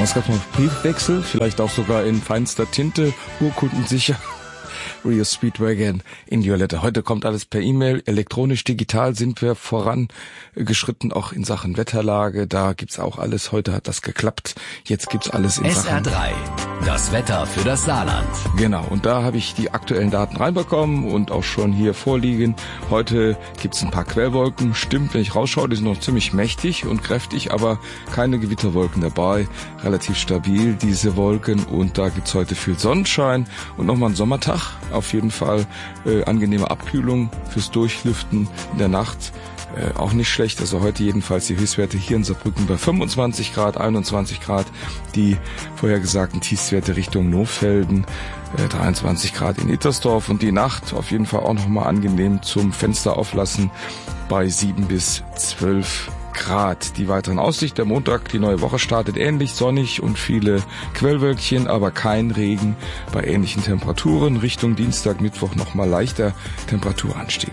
Ausgabe von Briefwechsel, vielleicht auch sogar in feinster Tinte, urkundensicher. Rio Speedwagon in Violette. Heute kommt alles per E-Mail, elektronisch, digital sind wir vorangeschritten, auch in Sachen Wetterlage. Da gibt's auch alles. Heute hat das geklappt. Jetzt gibt's alles in Sachen SR3, das Wetter für das Saarland. Genau, und da habe ich die aktuellen Daten reinbekommen und auch schon hier vorliegen. Heute gibt's ein paar Quellwolken. Stimmt, wenn ich rausschaue, die sind noch ziemlich mächtig und kräftig, aber keine Gewitterwolken dabei. Relativ stabil, diese Wolken. Und da gibt's heute viel Sonnenschein und nochmal einen Sommertag. Auf jeden Fall angenehme Abkühlung fürs Durchlüften in der Nacht. Auch nicht schlecht, also heute jedenfalls die Höchstwerte hier in Saarbrücken bei 25 Grad, 21 Grad, die vorhergesagten Tiefstwerte Richtung Nohfelden, 23 Grad in Ittersdorf und die Nacht auf jeden Fall auch nochmal angenehm zum Fenster auflassen bei 7 bis 12 Grad. Die weiteren Aussichten, der Montag, die neue Woche startet ähnlich sonnig und viele Quellwölkchen, aber kein Regen bei ähnlichen Temperaturen. Richtung Dienstag, Mittwoch nochmal leichter Temperaturanstieg.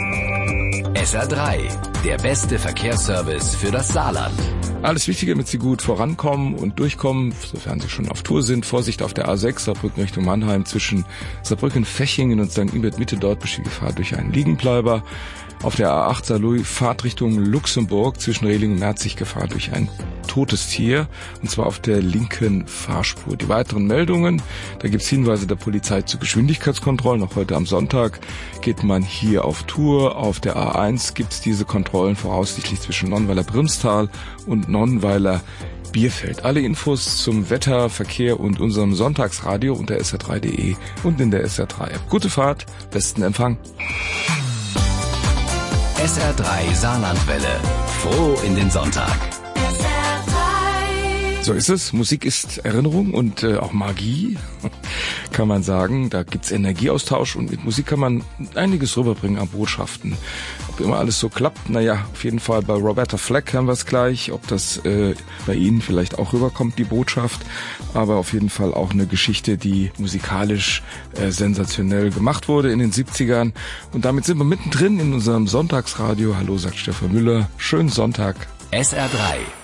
SR3, der beste Verkehrsservice für das Saarland. Alles Wichtige, damit Sie gut vorankommen und durchkommen, sofern Sie schon auf Tour sind. Vorsicht auf der A6, Saarbrücken Richtung Mannheim, zwischen Saarbrücken-Fechingen und St. Ingbert Mitte, dort besteht Gefahr durch einen Liegenbleiber. Auf der A8 Saarlouis, Fahrt Richtung Luxemburg, zwischen Rehling und Merzig, Gefahr durch ein totes Tier, und zwar auf der linken Fahrspur. Die weiteren Meldungen, da gibt's Hinweise der Polizei zu Geschwindigkeitskontrollen. Auch heute am Sonntag geht man hier auf Tour. Auf der A1 gibt's diese Kontrollen voraussichtlich zwischen Nonnweiler-Brimstal und Nonnweiler-Bierfeld. Alle Infos zum Wetter, Verkehr und unserem Sonntagsradio unter sr3.de und in der SR3-App. Gute Fahrt, besten Empfang. SR3 Saarlandwelle. Froh in den Sonntag. So ist es. Musik ist Erinnerung und auch Magie, kann man sagen. Da gibt's Energieaustausch und mit Musik kann man einiges rüberbringen an Botschaften. Ob immer alles so klappt, naja, auf jeden Fall bei Roberta Flack haben wir es gleich. Ob das bei Ihnen vielleicht auch rüberkommt, die Botschaft. Aber auf jeden Fall auch eine Geschichte, die musikalisch sensationell gemacht wurde in den 70ern. Und damit sind wir mittendrin in unserem Sonntagsradio. Hallo, sagt Stefan Müller. Schönen Sonntag. SR3.